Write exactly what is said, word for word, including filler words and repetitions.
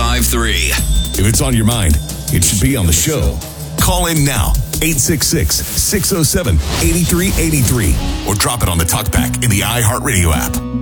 five three. If it's on your mind, it should be on the show. Call in now, eight six six, six oh seven, eight three eight three, or drop it on the talkback in the iHeartRadio app.